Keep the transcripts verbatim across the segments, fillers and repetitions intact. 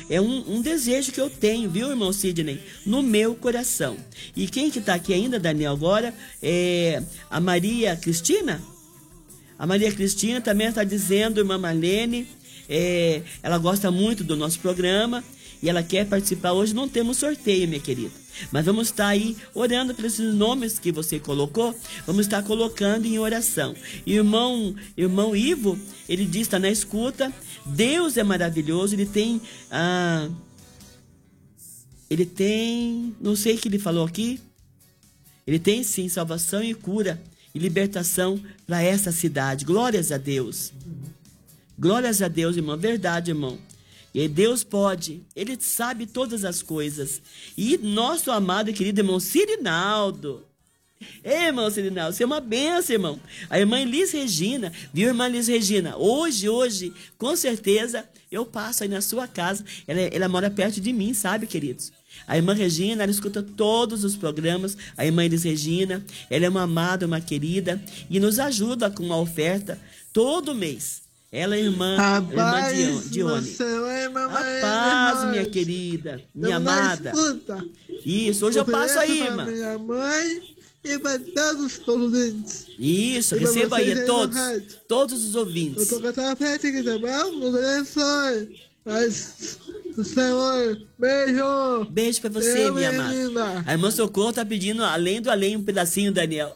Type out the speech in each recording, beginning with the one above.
é um, um desejo que eu tenho, viu, irmão Sidney? No meu coração. E quem que tá aqui ainda, Daniel, agora? É a Maria Cristina? A Maria Cristina também está dizendo, irmã Marlene, é, ela gosta muito do nosso programa e ela quer participar. Hoje não temos sorteio, minha querida, mas vamos estar aí orando pelos nomes que você colocou, vamos estar colocando em oração. Irmão, irmão Ivo, ele diz, está na escuta, Deus é maravilhoso, ele tem, ah, ele tem, não sei o que ele falou aqui, ele tem sim salvação e cura e libertação para essa cidade. Glórias a Deus. Glórias a Deus, irmão. Verdade, irmão. E Deus pode. Ele sabe todas as coisas. E nosso amado e querido irmão Cirinaldo. Ei, irmão Cirinaldo, você é uma benção, irmão. A irmã Elis Regina. Viu, irmã Elis Regina? Hoje, hoje, com certeza, eu passo aí na sua casa. Ela, ela mora perto de mim, sabe, queridos? A irmã Regina, ela escuta todos os programas. A irmã Elis Regina, ela é uma amada, uma querida e nos ajuda com uma oferta todo mês. Ela é irmã, Rapaz, irmã Dione. A paz, minha querida, minha amada. Isso, hoje eu passo aí, irmã. Minha mãe e para todos os ouvintes. Isso, receba aí todos, todos os ouvintes. Eu tô cantando a frente aqui, tá bom? Nos abençoe. Mas, Senhor, beijo. Beijo pra você, eu, minha amada. Linda. A irmã Socorro tá pedindo, além do além, um pedacinho, Daniel.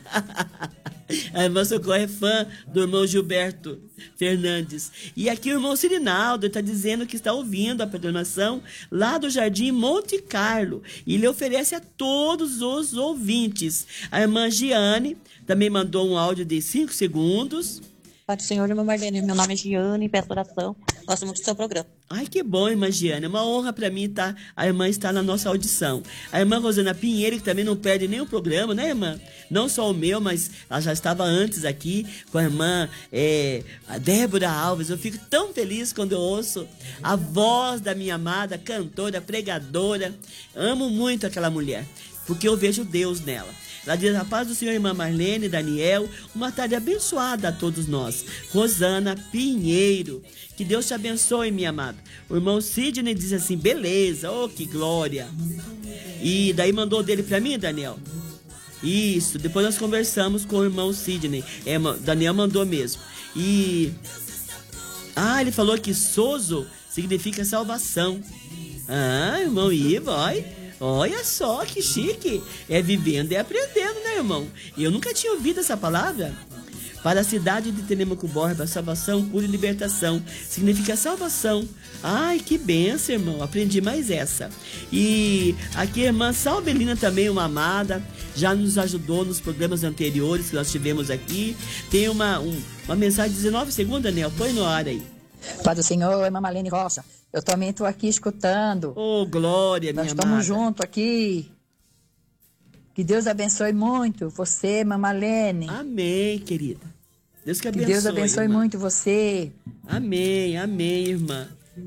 A irmã Socorro é fã do irmão Gilberto Fernandes. E aqui o irmão Cirinaldo está dizendo que está ouvindo a programação lá do Jardim Monte Carlo. E ele oferece a todos os ouvintes. A irmã Giane também mandou um áudio de cinco segundos. Pai do Senhor, irmã Marlene, meu nome é Giane, peço oração. Gosto muito do seu programa. Ai, que bom, irmã Giane. É uma honra para mim tá, a irmã estar na nossa audição. A irmã Rosana Pinheiro, que também não perde nenhum programa, né, irmã? Não só o meu, mas ela já estava antes aqui com a irmã é, a Débora Alves. Eu fico tão feliz quando eu ouço a voz da minha amada cantora, pregadora. Amo muito aquela mulher, porque eu vejo Deus nela. Ela diz, a paz do Senhor, irmã Marlene, Daniel, uma tarde abençoada a todos nós. Rosana Pinheiro, que Deus te abençoe, minha amada. O irmão Sidney diz assim, beleza, oh, que glória. E daí mandou dele pra mim, Daniel? Isso, depois nós conversamos com o irmão Sidney. É, Daniel mandou mesmo. E... ah, ele falou que Sozo significa salvação. Ah, irmão Ivo, olha. Olha só que chique. É vivendo e aprendendo, né, irmão? Eu nunca tinha ouvido essa palavra. Para a cidade de Telêmaco Borba, salvação, cura e libertação. Significa salvação. Ai, que benção, irmão. Aprendi mais essa. E aqui a irmã Salvelina também, uma amada, já nos ajudou nos programas anteriores que nós tivemos aqui. Tem uma, um, uma mensagem de dezenove segundos, Daniel. Põe no ar aí. Pai do Senhor, irmã Marlene Rocha. Eu também estou aqui escutando. Oh, glória, minha amada. Nós estamos juntos aqui. Que Deus abençoe muito você, irmã Marlene. Amém, querida. Deus que abençoe. Que Deus abençoe irmã. muito você. Amém, amém, irmã.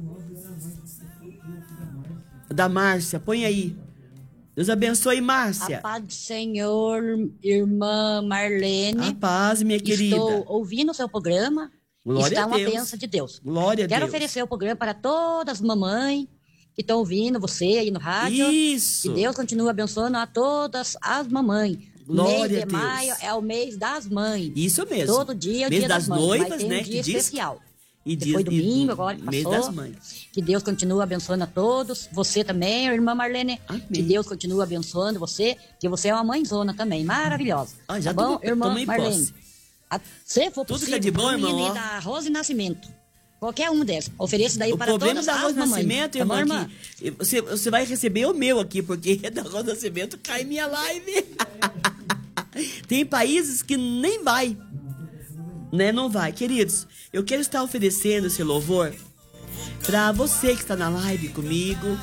Da Márcia, põe aí. Deus abençoe, Márcia. A paz do Senhor, irmã Marlene. A paz, minha querida. Estou ouvindo o seu programa. Glória Está a uma Deus. bênção de Deus. Glória a Quero Deus. oferecer o programa para todas as mamães que estão ouvindo você aí no rádio. Isso. Que Deus continue abençoando a todas as mamães. Glória mês de a Deus. maio é o mês das mães. Isso mesmo. Todo dia é o mês dia das, das mães. noivas, Mas tem né? um dia que diz. especial. E Depois diz, domingo, e, agora que mês passou. das mães. Que Deus continue abençoando a todos. Você também, irmã Marlene. Amém. Que Deus continue abençoando você. Que você é uma mãezona também, maravilhosa. Ah, já tá bom, tomo- irmã tomei Marlene? posse. A- Se for Tudo possível, que é de bom, pra irmão, mim, ó. da Rose Nascimento. Qualquer um dessas. Ofereço daí O para problema todas da as Rosa mamães. Nascimento, Tá bom, irmã, irmã? que você, você vai receber o meu aqui, porque da Rosa Nascimento cai minha live. Tem países que nem vai, né? Não vai. Queridos, eu quero estar oferecendo esse louvor para você que está na live comigo.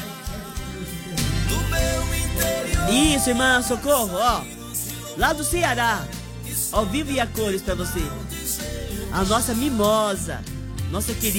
Isso, irmã, socorro, ó. Lá do Ceará, ao vivo e a cores para você. A nossa mimosa, nossa querida.